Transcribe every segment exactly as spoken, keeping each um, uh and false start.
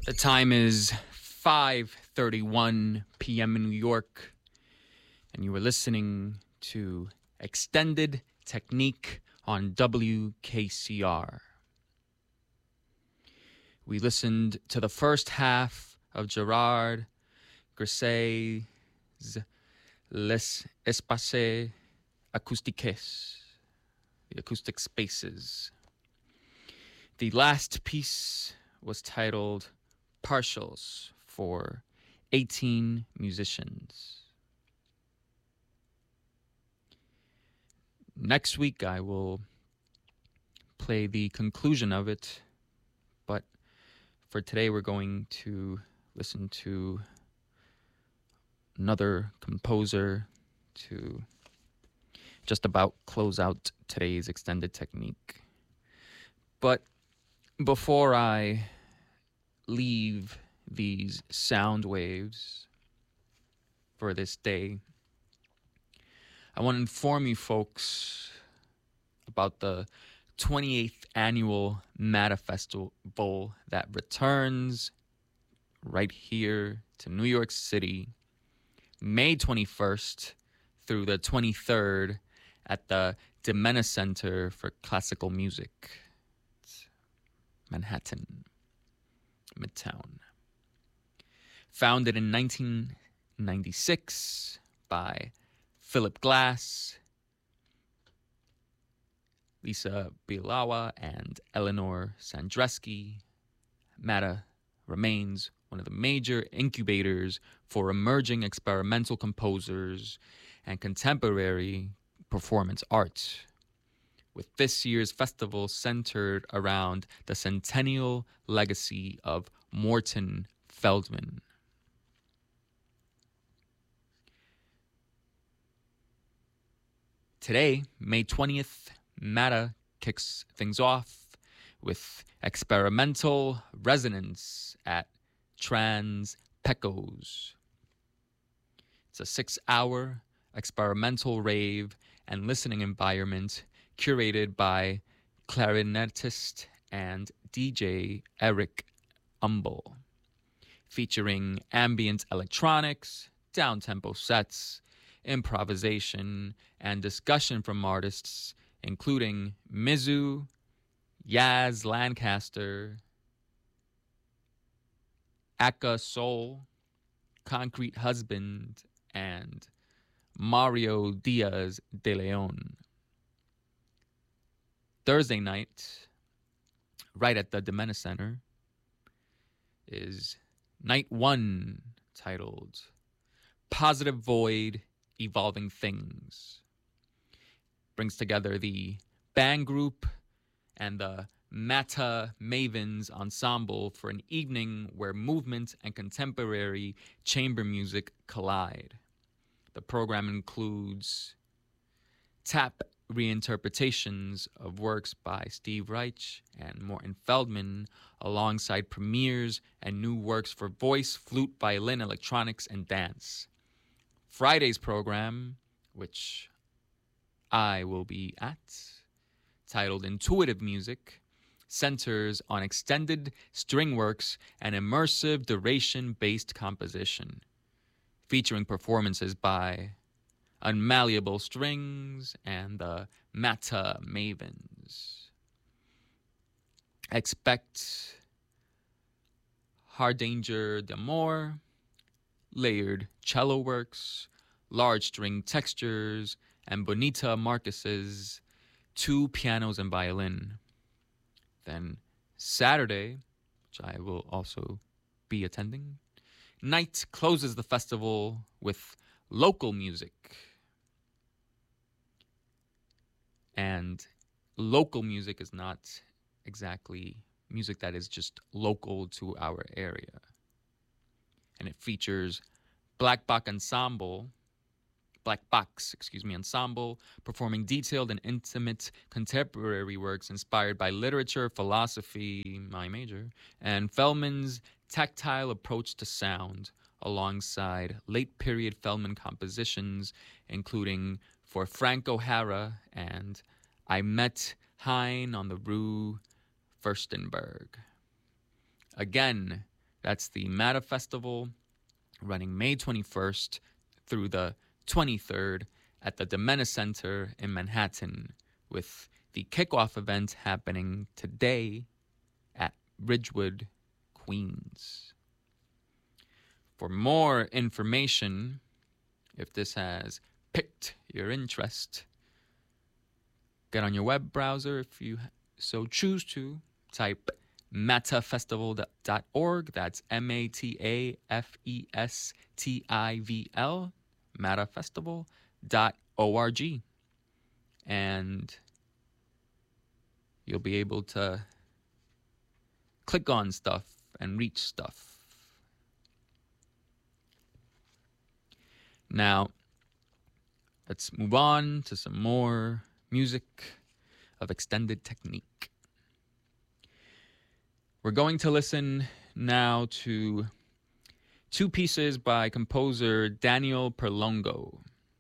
The time is five thirty-one p.m. in New York, and you are listening to Extended Technique on W K C R. We listened to the first half of Gerard Grisey's Les Espaces Acoustiques, the acoustic spaces. The last piece was titled Partials for eighteen musicians. Next week I will play the conclusion of it, but for today we're going to listen to another composer to just about close out today's extended technique. But before I leave these sound waves for this day, I want to inform you folks about the twenty-eighth annual MATA Festival that returns right here to New York City, May twenty-first through the twenty-third at the Dimena Center for Classical Music, it's Manhattan, Midtown. Founded in nineteen ninety-six by Philip Glass, Lisa Bielawa, and Eleanor Sandreski, MATA remains one of the major incubators for emerging experimental composers and contemporary performance art, with this year's festival centered around the centennial legacy of Morton Feldman. Today, May twentieth, MATA kicks things off with experimental resonance at Trans Pecos. It's a six-hour experimental rave and listening environment curated by clarinetist and D J Eric Umble, featuring ambient electronics, down-tempo sets, improvisation, and discussion from artists including Mizu, Yaz Lancaster, Aka Soul, Concrete Husband, and Mario Diaz de Leon. Thursday night, right at the Dimena Center, is night one, titled Positive Void, Evolving Things. Brings together the Bang Group and the MATA Mavens Ensemble for an evening where movement and contemporary chamber music collide. The program includes tap reinterpretations of works by Steve Reich and Morton Feldman, alongside premieres and new works for voice, flute, violin, electronics, and dance. Friday's program, which I will be at, titled Intuitive Music, centers on extended string works and immersive duration-based composition, featuring performances by Unmalleable Strings and the MATA Mavens. Expect Hardanger d'Amour, layered cello works, large string textures, and Bonita Marcus's two pianos and violin. Then Saturday, which I will also be attending, night closes the festival with local music. And local music is not exactly music that is just local to our area. And it features Black Box Ensemble, Black Box, excuse me, Ensemble, performing detailed and intimate contemporary works inspired by literature, philosophy, my major, and Feldman's tactile approach to sound, alongside late-period Feldman compositions, including For Frank O'Hara and I Met Hein on the Rue Furstenberg. Again, That's the Mata Festival, running May twenty-first through the twenty-third at the Domena Center in Manhattan, with the kickoff event happening today at Ridgewood, Queens. For more information, if this has piqued your interest, get on your web browser if you so choose to. Type mata festival dot org. That's M A T A F E S T I V L, mata festival dot org. And you'll be able to click on stuff and reach stuff. Now, let's move on to some more music of extended technique. We're going to listen now to two pieces by composer Daniel Perlongo.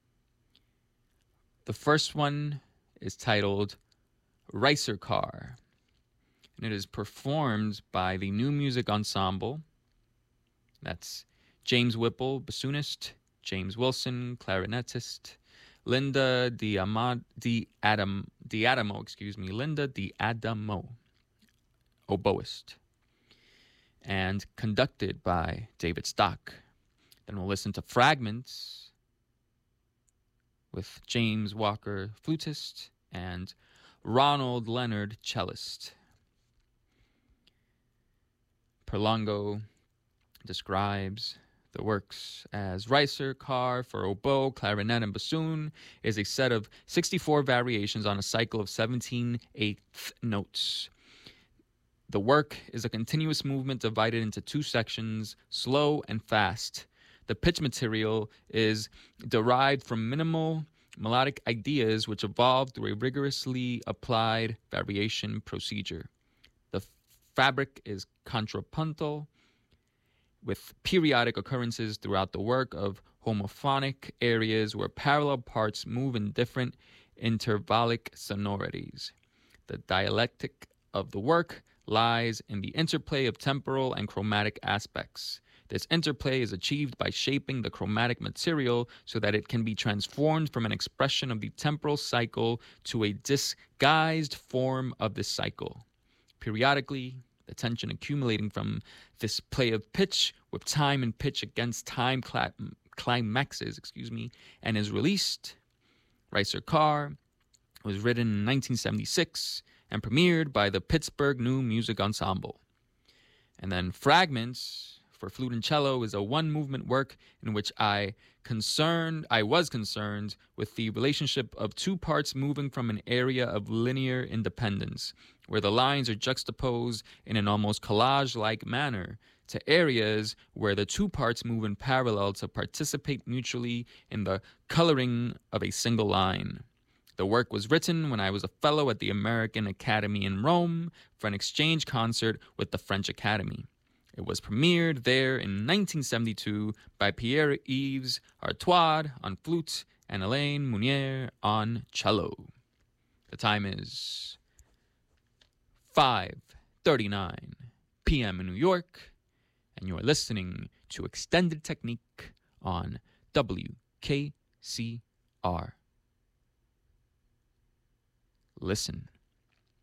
The first one is titled Ricer Car, and it is performed by the New Music Ensemble. That's James Whipple, bassoonist, James Wilson, clarinetist, Linda Diamad, Di Adam, Diadamo, excuse me, Linda Diadamo, oboist, and conducted by David Stock. Then we'll listen to fragments with James Walker, flutist, and Ronald Leonard, cellist. Perlongo describes the works as Ricer Car for oboe, clarinet, and bassoon is a set of sixty-four variations on a cycle of seventeen eighth notes. The work is a continuous movement divided into two sections, slow and fast. The pitch material is derived from minimal melodic ideas which evolved through a rigorously applied variation procedure. The fabric is contrapuntal, with periodic occurrences throughout the work of homophonic areas where parallel parts move in different intervallic sonorities. The dialectic of the work lies in the interplay of temporal and chromatic aspects. This interplay is achieved by shaping the chromatic material so that it can be transformed from an expression of the temporal cycle to a disguised form of this cycle. Periodically, the tension accumulating from this play of pitch with time and pitch against time cla- climaxes, excuse me, and is released. Ricer Car was written in nineteen seventy-six and premiered by the Pittsburgh New Music Ensemble. And then Fragments for flute and cello is a one-movement work in which I concerned, I was concerned with the relationship of two parts moving from an area of linear independence, where the lines are juxtaposed in an almost collage-like manner, to areas where the two parts move in parallel to participate mutually in the coloring of a single line. The work was written when I was a fellow at the American Academy in Rome for an exchange concert with the French Academy. It was premiered there in nineteen seventy-two by Pierre-Yves Artois on flute and Alain Mounier on cello. The time is five thirty-nine p.m. in New York, and you are listening to Extended Technique on W K C R. Listen.